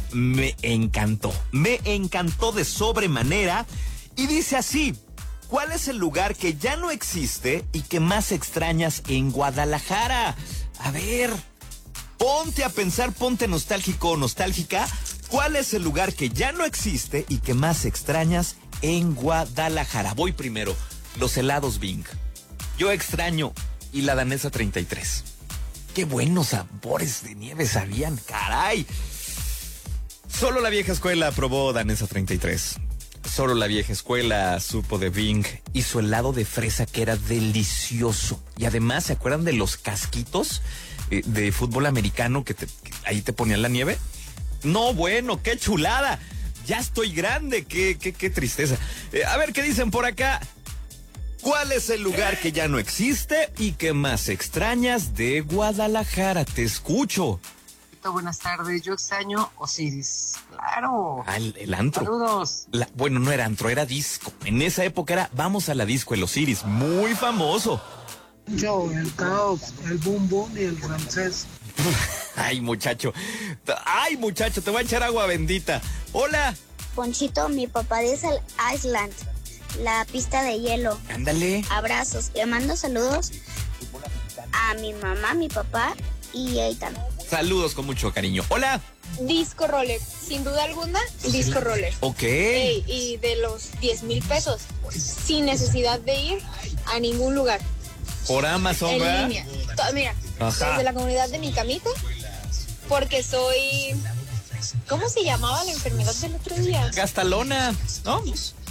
me encantó de sobremanera y dice así: ¿cuál es el lugar que ya no existe y que más extrañas en Guadalajara? A ver, ponte a pensar, ponte nostálgico o nostálgica. ¿Cuál es el lugar que ya no existe y que más extrañas en Guadalajara? Voy primero, los helados Bing. Yo extraño y la Danesa 33. Qué buenos sabores de nieve sabían, caray. Solo la vieja escuela probó Danesa 33. Solo la vieja escuela supo de Bing y su helado de fresa que era delicioso. Y además, ¿se acuerdan de los casquitos de fútbol americano que ahí te ponían la nieve? No, bueno, qué chulada. Ya estoy grande, qué tristeza. A ver, ¿qué dicen por acá? ¿Cuál es el lugar que ya no existe y que más extrañas de Guadalajara? Te escucho. Buenas tardes, yo extraño Osiris. Claro. Ah, el antro. Saludos. Bueno, no era antro, era disco. En esa época era vamos a la disco, el Osiris, muy famoso. Yo, el Caos, el Boom Boom y el Francés. Ay, muchacho, te voy a echar agua bendita. Hola. Ponchito, mi papá dice el Iceland, la pista de hielo. Ándale. Abrazos. Le mando saludos a mi mamá, mi papá y Eitan. Saludos con mucho cariño. Hola. Disco roller, sin duda alguna, disco roller. Ok. Y de los 10,000 pesos, sin necesidad de ir a ningún lugar. Por Amazon, en ¿verdad? línea. Mira, Ajá. desde la comunidad de mi camita, porque soy... ¿Cómo se llamaba la enfermedad del otro día? Gastalona, ¿no?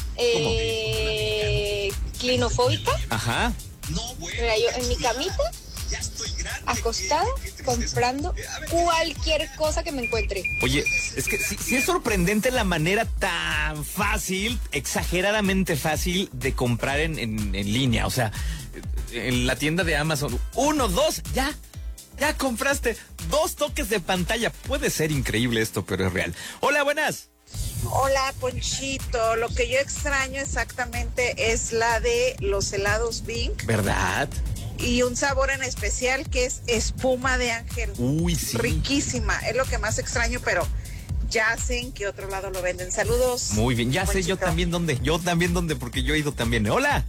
Clinofóbica. Ajá. Mira, yo en mi camita, acostada, comprando cualquier cosa que me encuentre. Oye, es que sí es sorprendente la manera tan fácil, exageradamente fácil de comprar en línea. O sea, en la tienda de Amazon, 1, 2, ya compraste 2 toques de pantalla. Puede ser increíble esto, pero es real. Hola, buenas. Hola, Ponchito. Lo que yo extraño exactamente es la de los helados Bing. ¿Verdad? Y un sabor en especial que es espuma de ángel. Uy, sí. Riquísima. Es lo que más extraño, pero ya sé en qué otro lado lo venden. Saludos. Muy bien, ya Ponchito. sé yo también dónde, porque yo he ido también. Hola.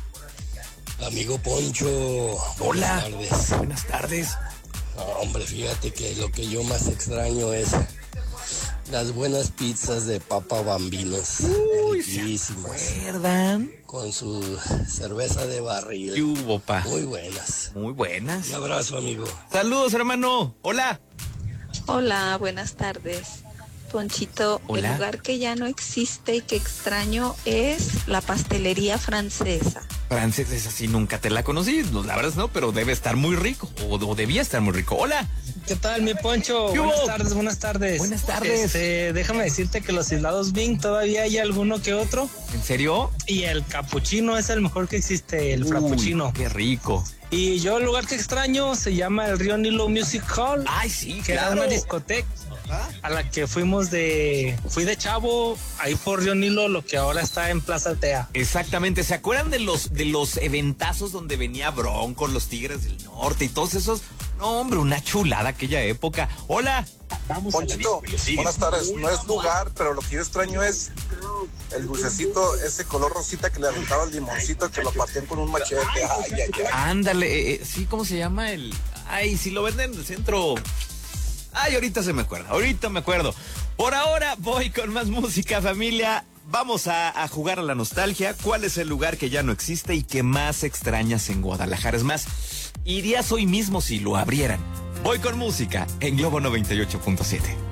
Amigo Poncho. Hola. Buenas tardes. Buenas tardes. No, hombre, fíjate que lo que yo más extraño es las buenas pizzas de Papa Bambinos. Uy, riquísimas. ¿se acuerdan? Con su cerveza de barril. ¿Qué hubo, pa? Muy buenas. Muy buenas. Un abrazo, amigo. Saludos, hermano. Hola. Hola, buenas tardes. Ponchito, Hola. El lugar que ya no existe y que extraño es la pastelería francesa. Francesa, es así, nunca te la conocí. La verdad no, pero debe estar muy rico. O debía estar muy rico. Hola. ¿Qué tal, mi Poncho? Buenas tardes. Buenas tardes. Déjame decirte que los helados Bing todavía hay alguno que otro. ¿En serio? Y el capuchino es el mejor que existe, el frappuccino. Qué rico. Y yo el lugar que extraño se llama el Río Nilo Music Hall. Ay, sí, que claro. era una discoteca a la que fui de chavo, ahí por Río Nilo, lo que ahora está en Plaza Altea. Exactamente, ¿se acuerdan de los eventazos donde venía Bronco, los Tigres del Norte y todos esos? No, hombre, una chulada aquella época. Hola. Ponchito, buenas tardes. No es lugar, pero lo que yo extraño es el dulcecito, ese color rosita que le aventaba el limoncito, que lo partían con un machete. Ay. Ándale, sí, ¿cómo se llama? Ay, si lo venden en el centro. Ay, ahorita me acuerdo. Por ahora voy con más música, familia. Vamos a jugar a la nostalgia. ¿Cuál es el lugar que ya no existe y que más extrañas en Guadalajara? Es más, irías hoy mismo si lo abrieran. Voy con música en Globo 98.7.